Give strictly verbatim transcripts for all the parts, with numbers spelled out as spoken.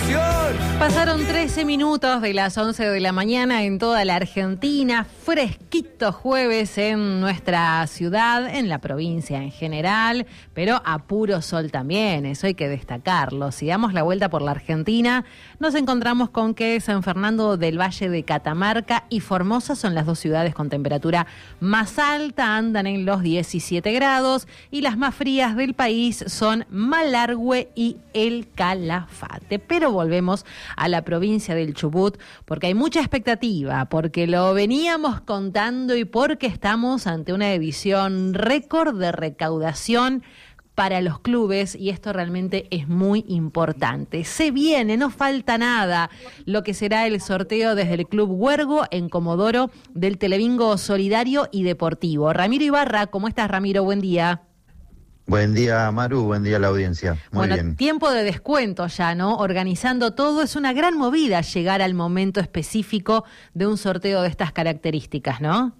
Pasaron trece minutos de las once de la mañana en toda la Argentina, fresquito jueves en nuestra ciudad, en la provincia en general, pero a puro sol también, eso hay que destacarlo. Si damos la vuelta por la Argentina, nos encontramos con que San Fernando del Valle de Catamarca y Formosa son las dos ciudades con temperatura más alta, andan en los diecisiete grados, y las más frías del país son Malargüe y El Calafate. Pero volvemos a la provincia del Chubut, porque hay mucha expectativa, porque lo veníamos contando y porque estamos ante una edición récord de recaudación para los clubes, y esto realmente es muy importante. Se viene, no falta nada, lo que será el sorteo desde el Club Huergo en Comodoro del Telebingo Solidario y Deportivo. Ramiro Ibarra, ¿cómo estás, Ramiro? Buen día. Buen día, Maru, buen día a la audiencia. Muy bueno, bien. Tiempo de descuento ya, ¿no? Organizando todo, es una gran movida llegar al momento específico de un sorteo de estas características, ¿no?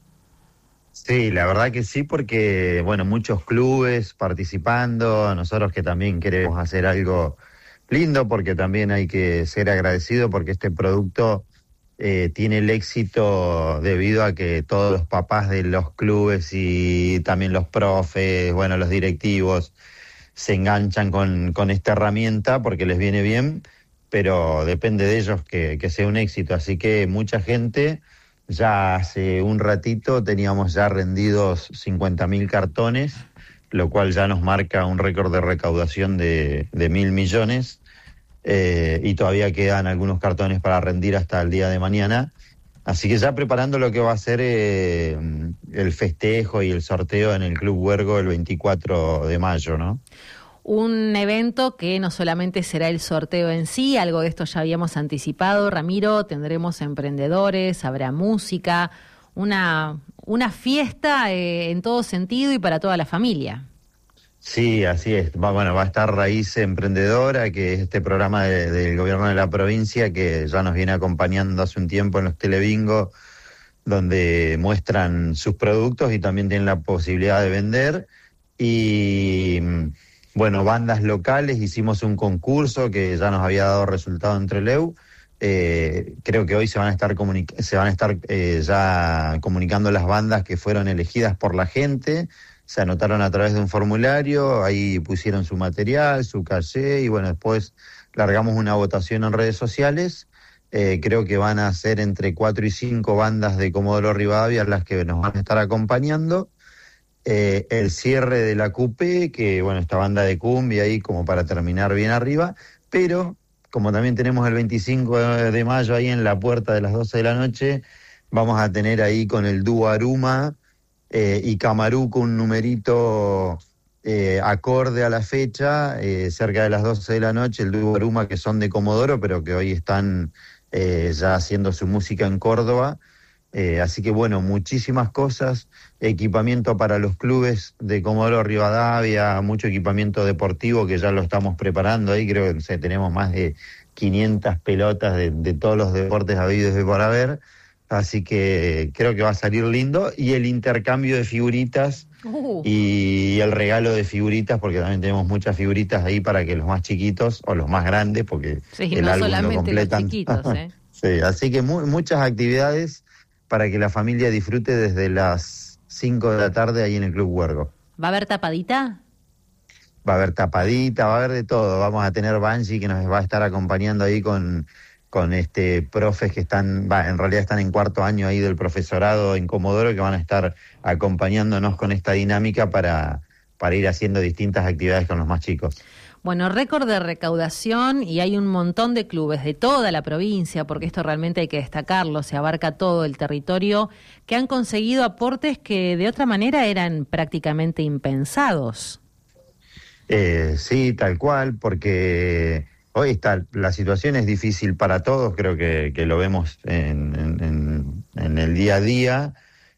Sí, la verdad que sí, porque, bueno, muchos clubes participando, nosotros que también queremos hacer algo lindo, porque también hay que ser agradecido, porque este producto eh, tiene el éxito debido a que todos los papás de los clubes y también los profes, bueno, los directivos, se enganchan con, con esta herramienta porque les viene bien, pero depende de ellos que, que sea un éxito. Así que mucha gente, ya hace un ratito teníamos ya rendidos cincuenta mil cartones, lo cual ya nos marca un récord de recaudación de, de mil millones. Eh, y todavía quedan algunos cartones para rendir hasta el día de mañana, así que ya preparando lo que va a ser eh, el festejo y el sorteo en el Club Huergo el veinticuatro de mayo, ¿no? Un evento que no solamente será el sorteo en sí, algo de esto ya habíamos anticipado, Ramiro, tendremos emprendedores, habrá música, una, una fiesta eh, en todo sentido y para toda la familia. Sí, así es. Va, bueno, va a estar Raíz Emprendedora, que es este programa de, del gobierno de la provincia que ya nos viene acompañando hace un tiempo en los telebingos, donde muestran sus productos y también tienen la posibilidad de vender. Y bueno, bandas locales, hicimos un concurso que ya nos había dado resultado en Trelew. Eh, creo que hoy se van a estar comunica- se van a estar eh, ya comunicando las bandas que fueron elegidas por la gente. Se anotaron a través de un formulario, ahí pusieron su material, su caché, y bueno, después largamos una votación en redes sociales. Eh, creo que van a ser entre cuatro y cinco bandas de Comodoro Rivadavia las que nos van a estar acompañando. Eh, el cierre de la Cupé, que bueno, esta banda de cumbia ahí como para terminar bien arriba, pero como también tenemos el veinticinco de mayo ahí en la puerta de las doce de la noche, vamos a tener ahí con el dúo Aruma, Eh, y Camaruco un numerito eh, acorde a la fecha, eh, cerca de las doce de la noche, el dúo Aruma, que son de Comodoro, pero que hoy están eh, ya haciendo su música en Córdoba. Eh, así que bueno, muchísimas cosas, equipamiento para los clubes de Comodoro Rivadavia, mucho equipamiento deportivo que ya lo estamos preparando ahí, creo que no sé, tenemos más de quinientas pelotas de, de todos los deportes habidos y por haber. Así que creo que va a salir lindo, y el intercambio de figuritas uh. y el regalo de figuritas, porque también tenemos muchas figuritas ahí para que los más chiquitos o los más grandes, porque sí, el no álbum solamente lo completan. Los chiquitos, ¿eh? Sí, así que mu- muchas actividades para que la familia disfrute desde las cinco de la tarde ahí en el Club Huergo. ¿Va a haber tapadita? Va a haber tapadita, va a haber de todo. Vamos a tener Banji que nos va a estar acompañando ahí con... con este profes que están, va, en realidad están en cuarto año ahí del profesorado en Comodoro, que van a estar acompañándonos con esta dinámica para, para ir haciendo distintas actividades con los más chicos. Bueno, récord de recaudación, y hay un montón de clubes de toda la provincia, porque esto realmente hay que destacarlo, se abarca todo el territorio, que han conseguido aportes que de otra manera eran prácticamente impensados. Eh, sí, tal cual, porque... Hoy está, la situación es difícil para todos, creo que, que lo vemos en, en, en el día a día,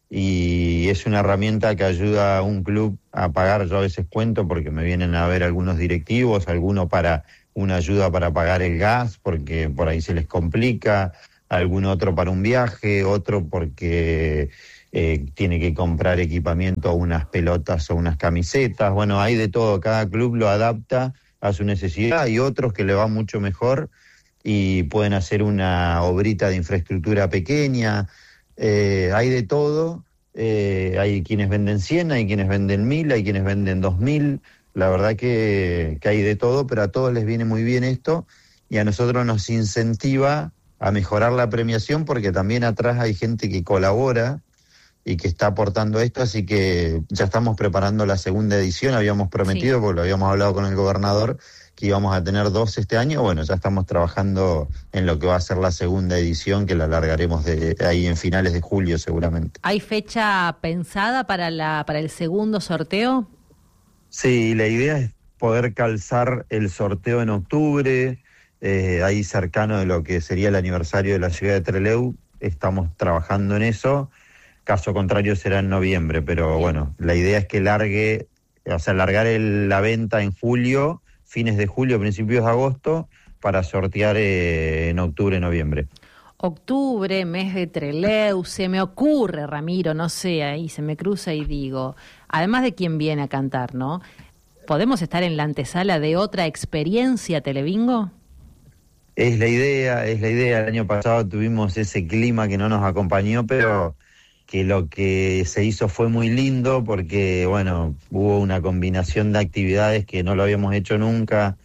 y es una herramienta que ayuda a un club a pagar. Yo a veces cuento porque me vienen a ver algunos directivos, alguno para una ayuda para pagar el gas, porque por ahí se les complica, algún otro para un viaje, otro porque eh, tiene que comprar equipamiento, unas pelotas o unas camisetas. Bueno, hay de todo, cada club lo adapta a su necesidad. Hay otros que le va mucho mejor y pueden hacer una obrita de infraestructura pequeña. Eh, hay de todo. Eh, hay quienes venden cien, hay quienes venden mil, hay quienes venden dos mil. La verdad que, que hay de todo, pero a todos les viene muy bien esto y a nosotros nos incentiva a mejorar la premiación porque también atrás hay gente que colabora y que está aportando esto, así que ya estamos preparando la segunda edición. Habíamos prometido, sí, porque lo habíamos hablado con el gobernador, que íbamos a tener dos este año. Bueno, ya estamos trabajando en lo que va a ser la segunda edición, que la alargaremos de ahí en finales de julio seguramente. ¿Hay fecha pensada para la para el segundo sorteo? Sí, la idea es poder calzar el sorteo en octubre, eh, ahí cercano de lo que sería el aniversario de la ciudad de Trelew. Estamos trabajando en eso, caso contrario será en noviembre, pero bueno, la idea es que largue, o sea, largar el, la venta en julio, fines de julio, principios de agosto, para sortear eh, en octubre, noviembre. Octubre, mes de Trelew, se me ocurre, Ramiro, no sé, ahí se me cruza y digo, además de quién viene a cantar, ¿no? ¿Podemos estar en la antesala de otra experiencia Telebingo? Es la idea, es la idea. El año pasado tuvimos ese clima que no nos acompañó, pero que lo que se hizo fue muy lindo porque, bueno, hubo una combinación de actividades que no lo habíamos hecho nunca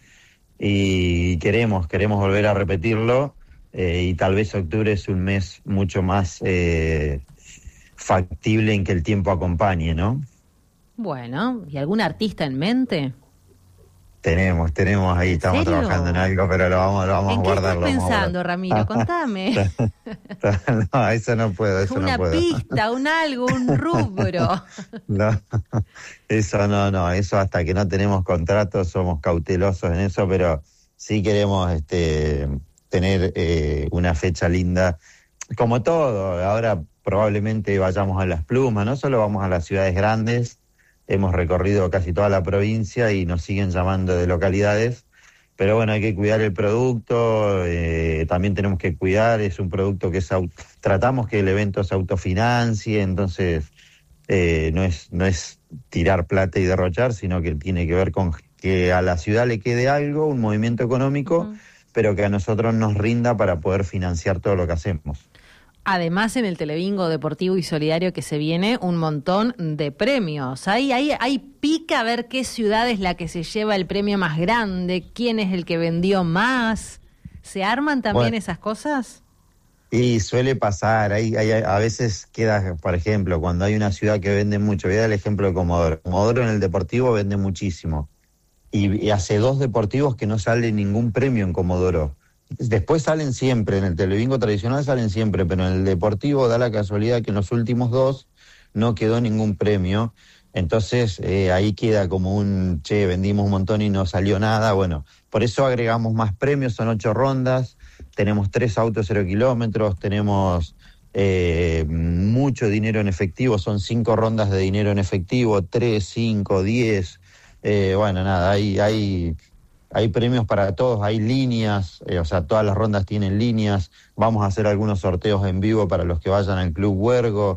y queremos, queremos volver a repetirlo. Eh, y tal vez octubre es un mes mucho más eh, factible en que el tiempo acompañe, ¿no? Bueno, ¿y algún artista en mente? Tenemos, tenemos ahí, estamos serio? trabajando en algo, pero lo vamos, lo vamos a guardar. ¿En qué estás pensando, Ramiro? Contame. No, eso no puedo, eso Una no puedo. pista, un algo, un rubro. No, eso no, no, eso hasta que no tenemos contratos somos cautelosos en eso, pero sí queremos este, tener eh, una fecha linda. Como todo, ahora probablemente vayamos a Las Plumas, no solo vamos a las ciudades grandes, hemos recorrido casi toda la provincia y nos siguen llamando de localidades, pero bueno, hay que cuidar el producto, eh, también tenemos que cuidar, es un producto que es auto, tratamos que el evento se autofinancie, entonces eh, no es no es tirar plata y derrochar, sino que tiene que ver con que a la ciudad le quede algo, un movimiento económico, uh-huh, pero que a nosotros nos rinda para poder financiar todo lo que hacemos. Además, en el Telebingo Deportivo y Solidario que se viene, un montón de premios. Ahí, ahí, ahí pica a ver qué ciudad es la que se lleva el premio más grande, quién es el que vendió más. ¿Se arman también bueno, esas cosas? Y suele pasar. Hay, hay, a veces queda, por ejemplo, cuando hay una ciudad que vende mucho. Voy a dar el ejemplo de Comodoro. Comodoro en el Deportivo vende muchísimo. Y, y hace dos deportivos que no sale ningún premio en Comodoro. Después salen siempre, en el Telebingo tradicional salen siempre, pero en el deportivo da la casualidad que en los últimos dos no quedó ningún premio. Entonces eh, ahí queda como un, che, vendimos un montón y no salió nada. Bueno, por eso agregamos más premios, son ocho rondas, tenemos tres autos cero kilómetros, tenemos eh, mucho dinero en efectivo, son cinco rondas de dinero en efectivo, tres, cinco, diez. Eh, bueno, nada, hay... hay Hay premios para todos, hay líneas, eh, o sea, todas las rondas tienen líneas. Vamos a hacer algunos sorteos en vivo para los que vayan al Club Huergo.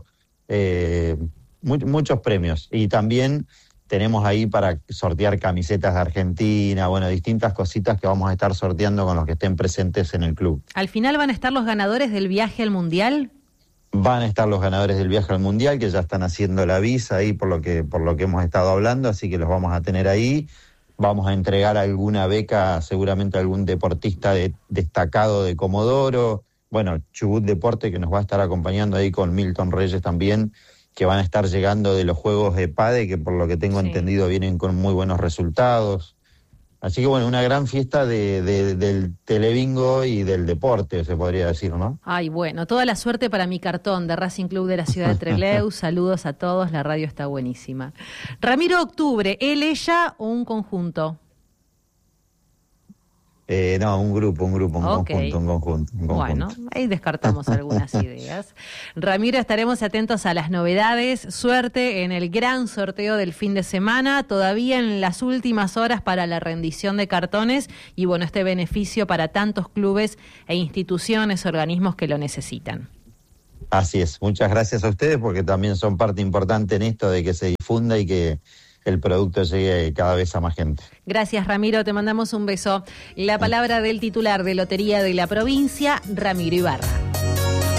Eh, mu- muchos premios. Y también tenemos ahí para sortear camisetas de Argentina, bueno, distintas cositas que vamos a estar sorteando con los que estén presentes en el club. ¿Al final van a estar los ganadores del viaje al Mundial? Van a estar los ganadores del viaje al Mundial, que ya están haciendo la visa ahí por lo que, por lo que hemos estado hablando, así que los vamos a tener ahí. Vamos a entregar alguna beca, seguramente a algún deportista de, destacado de Comodoro. Bueno, Chubut Deporte, que nos va a estar acompañando ahí con Milton Reyes también, que van a estar llegando de los Juegos de PADE, que por lo que tengo sí. entendido vienen con muy buenos resultados. Así que bueno, una gran fiesta de, de, del Telebingo y del deporte, se podría decir, ¿no? Ay, bueno, toda la suerte para mi cartón de Racing Club de la ciudad de Trelew. Saludos a todos, la radio está buenísima. Ramiro Octubre, ¿él, ella o un conjunto? Eh, no, un grupo, un grupo, un okay. conjunto, un conjunto, un conjunto. Bueno, ahí descartamos algunas ideas. Ramiro, estaremos atentos a las novedades. Suerte en el gran sorteo del fin de semana, todavía en las últimas horas para la rendición de cartones y bueno, este beneficio para tantos clubes e instituciones, organismos que lo necesitan. Así es, muchas gracias a ustedes porque también son parte importante en esto de que se difunda y que el producto llegue cada vez a más gente. Gracias, Ramiro, te mandamos un beso. La palabra del titular de Lotería de la provincia, Ramiro Ibarra.